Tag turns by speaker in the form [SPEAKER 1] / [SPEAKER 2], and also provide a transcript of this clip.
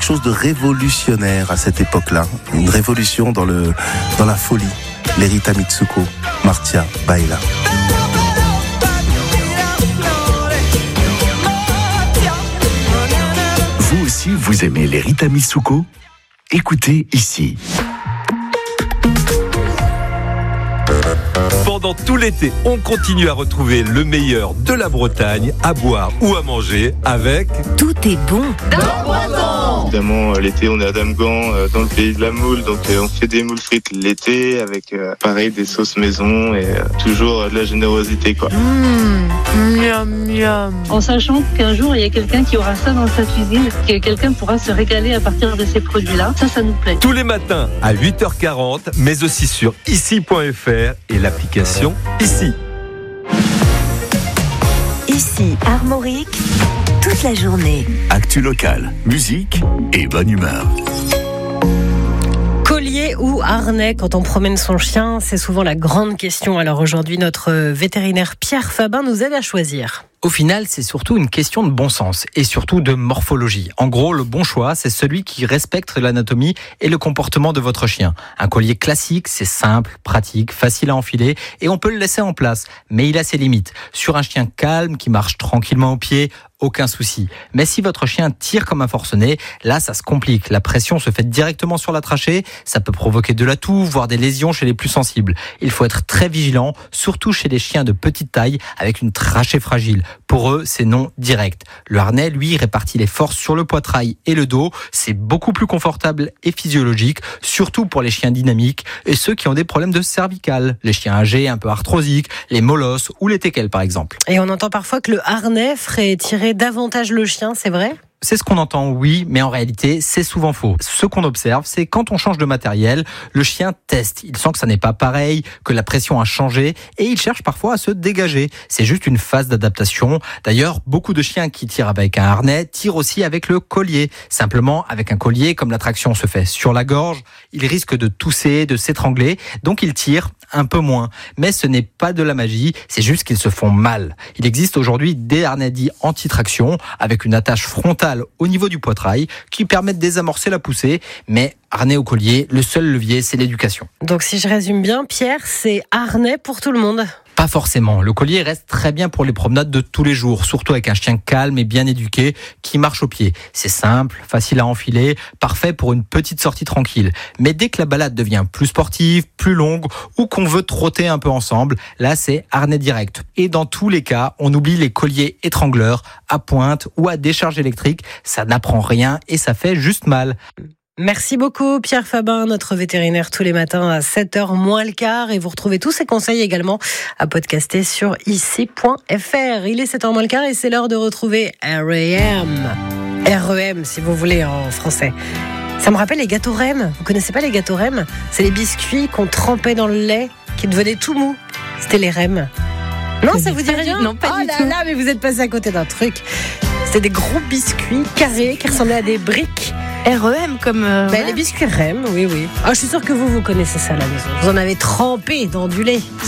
[SPEAKER 1] chose de révolutionnaire à cette époque-là. Une révolution dans la folie. Les Rita Mitsuko, Marcia Baila.
[SPEAKER 2] Vous aussi, vous aimez les Rita Mitsuko ? Écoutez ici.
[SPEAKER 3] Pendant tout l'été, on continue à retrouver le meilleur de la Bretagne, à boire ou à manger avec...
[SPEAKER 4] Tout est bon
[SPEAKER 5] dans Breton.
[SPEAKER 6] Évidemment, l'été, on est à Damgan, dans le pays de la moule, donc on fait des moules frites l'été avec, pareil, des sauces maison et toujours de la générosité, quoi.
[SPEAKER 4] Miam, miam.
[SPEAKER 7] En sachant qu'un jour, il y a quelqu'un qui aura ça dans sa cuisine, que quelqu'un pourra se régaler à partir de ces produits-là. Ça nous plaît.
[SPEAKER 3] Tous les matins à 8h40, mais aussi sur ici.fr et l'application Ici.
[SPEAKER 4] Ici, Armorique, toute la journée.
[SPEAKER 2] Actu locale, musique et bonne humeur.
[SPEAKER 8] Collier ou harnais quand on promène son chien, c'est souvent la grande question. Alors aujourd'hui, notre vétérinaire Pierre Fabin nous aide à choisir.
[SPEAKER 9] Au final, c'est surtout une question de bon sens et surtout de morphologie. En gros, le bon choix, c'est celui qui respecte l'anatomie et le comportement de votre chien. Un collier classique, c'est simple, pratique, facile à enfiler et on peut le laisser en place. Mais il a ses limites. Sur un chien calme qui marche tranquillement au pied, aucun souci. Mais si votre chien tire comme un forcené, là, ça se complique. La pression se fait directement sur la trachée. Ça peut provoquer de la toux, voire des lésions chez les plus sensibles. Il faut être très vigilant, surtout chez les chiens de petite taille avec une trachée fragile. Pour eux, c'est non direct. Le harnais, lui, répartit les forces sur le poitrail et le dos. C'est beaucoup plus confortable et physiologique, surtout pour les chiens dynamiques et ceux qui ont des problèmes de cervicales. Les chiens âgés, un peu arthrosiques, les molosses ou les teckels, par exemple.
[SPEAKER 8] Et on entend parfois que le harnais ferait tirer davantage le chien, c'est vrai ?
[SPEAKER 9] C'est ce qu'on entend, oui, mais en réalité, c'est souvent faux. Ce qu'on observe, c'est quand on change de matériel, le chien teste. Il sent que ça n'est pas pareil, que la pression a changé, et il cherche parfois à se dégager. C'est juste une phase d'adaptation. D'ailleurs, beaucoup de chiens qui tirent avec un harnais tirent aussi avec le collier. Simplement, avec un collier, comme la traction se fait sur la gorge, il risque de tousser, de s'étrangler, donc il tire un peu moins. Mais ce n'est pas de la magie, c'est juste qu'ils se font mal. Il existe aujourd'hui des harnais dits anti-traction, avec une attache frontale au niveau du poitrail qui permettent de désamorcer la poussée, mais harnais au collier, le seul levier, c'est l'éducation.
[SPEAKER 8] Donc si je résume bien, Pierre, c'est harnais pour tout le monde.
[SPEAKER 9] Pas forcément. Le collier reste très bien pour les promenades de tous les jours, surtout avec un chien calme et bien éduqué qui marche au pied. C'est simple, facile à enfiler, parfait pour une petite sortie tranquille. Mais dès que la balade devient plus sportive, plus longue ou qu'on veut trotter un peu ensemble, là c'est harnais direct. Et dans tous les cas, on oublie les colliers étrangleurs à pointe ou à décharge électrique. Ça n'apprend rien et ça fait juste mal.
[SPEAKER 8] Merci beaucoup Pierre Fabin, notre vétérinaire tous les matins à 7h moins le quart. Et vous retrouvez tous ces conseils également à podcaster sur ici.fr. Il est 7h moins le quart et c'est l'heure de retrouver REM. REM si vous voulez en français. Ça me rappelle les gâteaux REM. Vous connaissez pas les gâteaux REM ? C'est les biscuits qu'on trempait dans le lait qui devenaient tout mous. C'était les REM. Non, ça vous dit rien ?
[SPEAKER 4] Non, pas du tout.
[SPEAKER 8] Oh là là, mais vous êtes passé à côté d'un truc. C'était des gros biscuits carrés qui ressemblaient à des briques.
[SPEAKER 4] REM comme...
[SPEAKER 8] Les biscuits REM, oui. Ah, je suis sûre que vous connaissez ça à la maison. Vous en avez trempé dans du lait.